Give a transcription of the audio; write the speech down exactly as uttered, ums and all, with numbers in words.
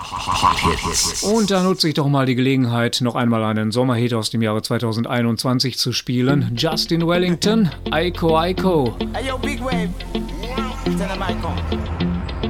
Und da nutze ich doch mal die Gelegenheit, noch einmal einen Sommerhit aus dem Jahre zweitausendeinundzwanzig zu spielen. Justin Wellington, Aiko Aiko. Hey yo, Big Wave. Tell them Aiko.